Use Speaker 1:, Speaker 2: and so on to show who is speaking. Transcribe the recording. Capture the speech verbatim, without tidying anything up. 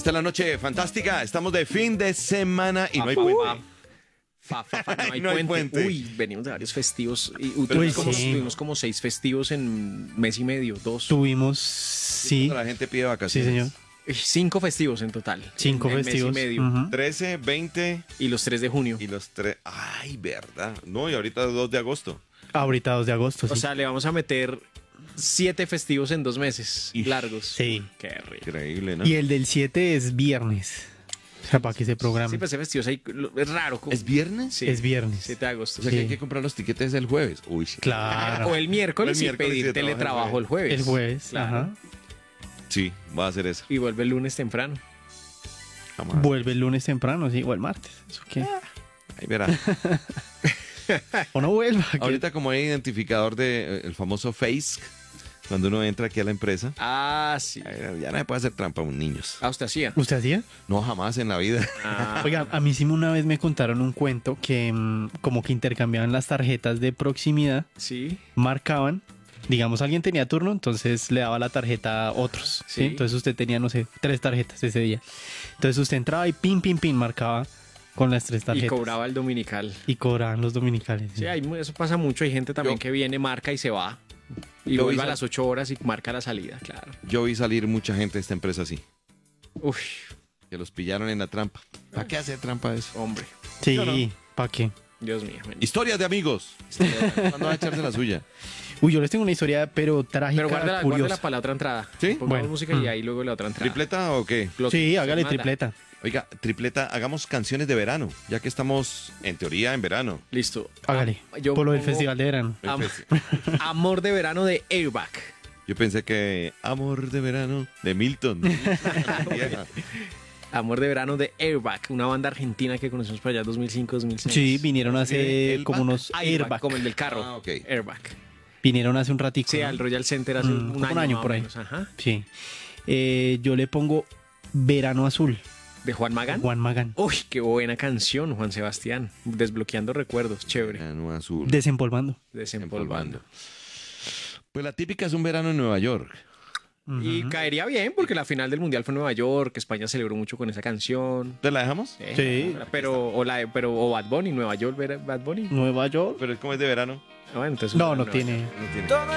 Speaker 1: Esta es la noche fantástica. Estamos de fin de semana y
Speaker 2: Pa,
Speaker 1: no hay
Speaker 2: pa,
Speaker 1: puente.
Speaker 2: pa. Fa, fa, fa, no hay,
Speaker 1: No hay
Speaker 2: puente.
Speaker 1: puente.
Speaker 2: Uy, venimos de varios festivos. Y,
Speaker 1: Pero
Speaker 2: tuvimos,
Speaker 1: es
Speaker 2: como,
Speaker 3: sí.
Speaker 2: tuvimos como seis festivos en mes y medio, dos.
Speaker 3: Tuvimos, sí,
Speaker 1: La gente pide
Speaker 3: sí,
Speaker 1: vacaciones.
Speaker 3: señor.
Speaker 2: Eh, Cinco festivos en total.
Speaker 3: Cinco
Speaker 2: en, en
Speaker 3: festivos.
Speaker 2: Mes y medio.
Speaker 3: Ujú.
Speaker 1: trece, veinte
Speaker 2: Y los tres de junio.
Speaker 1: y los tres. Ay, verdad. No, y ahorita dos de agosto.
Speaker 3: Ahorita dos de agosto, sí.
Speaker 2: O sea, le vamos a meter siete festivos en dos meses
Speaker 1: Ish.
Speaker 2: largos.
Speaker 3: Sí.
Speaker 2: Qué rico.
Speaker 1: Increíble, ¿no?
Speaker 3: Y el del siete es viernes. O sea, para que se programe.
Speaker 2: Sí, pues ese festivo es, ahí- lo- es raro. como-
Speaker 1: ¿Es viernes?
Speaker 2: Sí,
Speaker 3: Es viernes.
Speaker 2: siete de agosto.
Speaker 1: O sea
Speaker 3: Sí.
Speaker 1: que hay que comprar los tiquetes el jueves. Uy, sí.
Speaker 3: Claro.
Speaker 2: O el miércoles,
Speaker 1: O el miércoles
Speaker 2: y
Speaker 1: y
Speaker 2: pedir
Speaker 1: se trabaja el
Speaker 2: teletrabajo el jueves.
Speaker 3: El jueves,
Speaker 2: Claro.
Speaker 3: ajá.
Speaker 1: Sí, voy a hacer eso.
Speaker 2: Y vuelve el lunes temprano.
Speaker 1: Jamás.
Speaker 3: Vuelve el lunes temprano, sí, o el martes. ¿Eso qué?
Speaker 1: Ahí verá.
Speaker 3: O no vuelva. que-
Speaker 1: Ahorita como hay identificador de eh, el famoso Face, cuando uno entra aquí a la empresa,
Speaker 2: Ah, sí.
Speaker 1: eh, ya no se puede hacer trampa a un niños.
Speaker 2: Ah, usted hacía.
Speaker 3: ¿Usted hacía?
Speaker 1: No, jamás en la vida.
Speaker 2: Ah,
Speaker 3: Oiga, a mí sí una vez me contaron un cuento que mm, como que intercambiaban las tarjetas de proximidad,
Speaker 2: sí.
Speaker 3: marcaban, digamos alguien tenía turno, entonces le daba la tarjeta a otros, ¿sí?
Speaker 2: Sí.
Speaker 3: Entonces usted tenía, no sé, tres tarjetas ese día. Entonces usted entraba y pin, pin, pin, marcaba con las tres
Speaker 2: Y
Speaker 3: tarjetas.
Speaker 2: cobraba el dominical.
Speaker 3: Y cobraban los dominicales.
Speaker 2: Sí, hay mu- eso pasa mucho. Hay gente también
Speaker 1: Yo-
Speaker 2: que viene, marca y se va. Y
Speaker 1: Yo
Speaker 2: vuelve a
Speaker 1: hice-
Speaker 2: las ocho horas y marca la salida, claro.
Speaker 1: Yo vi salir mucha gente de esta empresa así,
Speaker 2: Uf,
Speaker 1: que los pillaron en la trampa. ¿Para qué hacer trampa de eso?
Speaker 2: hombre.
Speaker 3: Sí,
Speaker 1: Yo no.
Speaker 3: ¿para qué?
Speaker 2: Dios mío. bueno.
Speaker 1: Historias de amigos. ¿Cuándo va a echarse la suya?
Speaker 3: Uy, yo les tengo una historia, pero trágica,
Speaker 2: Pero guárdala,
Speaker 3: curiosa.
Speaker 2: guárdala para la otra entrada.
Speaker 1: ¿Sí?
Speaker 2: Pongamos
Speaker 3: Bueno.
Speaker 2: música y
Speaker 3: Mm.
Speaker 2: ahí luego la otra entrada.
Speaker 1: ¿Tripleta o qué?
Speaker 2: Lo-
Speaker 3: Sí,
Speaker 2: se
Speaker 3: hágale
Speaker 2: manda.
Speaker 3: tripleta.
Speaker 1: Oiga, tripleta, hagamos canciones de verano, ya que estamos en teoría en verano.
Speaker 2: Listo.
Speaker 3: Hágale.
Speaker 2: Ah, yo
Speaker 3: Por lo del
Speaker 2: pongo
Speaker 3: festival de verano.
Speaker 1: El
Speaker 2: Am-
Speaker 1: festi-
Speaker 2: Amor de verano de Airbag.
Speaker 1: Yo pensé que Amor de verano de Milton. Vieja.
Speaker 2: Amor de verano de Airbag, una banda argentina que conocimos por allá dos mil cinco, dos mil seis.
Speaker 3: Sí, vinieron hace
Speaker 1: ¿Airbag?
Speaker 3: como unos
Speaker 2: Airbag,
Speaker 3: airbag.
Speaker 2: como el del carro.
Speaker 1: Ah, ok.
Speaker 2: Airbag.
Speaker 3: Vinieron hace un ratico.
Speaker 2: Sí,
Speaker 3: ¿no?
Speaker 2: al Royal Center hace
Speaker 3: Mm,
Speaker 2: un,
Speaker 3: como
Speaker 2: año,
Speaker 3: un año
Speaker 2: más
Speaker 3: por
Speaker 2: o
Speaker 3: ahí.
Speaker 2: menos, ajá.
Speaker 3: Sí. Eh, yo le pongo Verano Azul,
Speaker 2: De Juan Magán.
Speaker 3: Juan Magán.
Speaker 2: Uy, qué buena canción, Juan Sebastián. Desbloqueando recuerdos, chévere.
Speaker 1: Verano azul.
Speaker 3: Desempolvando.
Speaker 2: Desempolvando.
Speaker 1: Pues la típica es un verano en Nueva York.
Speaker 2: Y
Speaker 3: Ujú.
Speaker 2: caería bien porque la final del Mundial fue en Nueva York, España celebró mucho con esa canción.
Speaker 1: ¿Te la dejamos?
Speaker 2: Eh,
Speaker 3: Sí.
Speaker 2: Pero o, la, pero, o Bad Bunny, Nueva York, ver- Bad Bunny.
Speaker 3: Nueva York.
Speaker 1: Pero es como es de verano.
Speaker 2: Ah, bueno, entonces
Speaker 3: No,
Speaker 2: Nueva
Speaker 3: no
Speaker 2: York.
Speaker 3: tiene.
Speaker 1: No tiene.
Speaker 4: Todo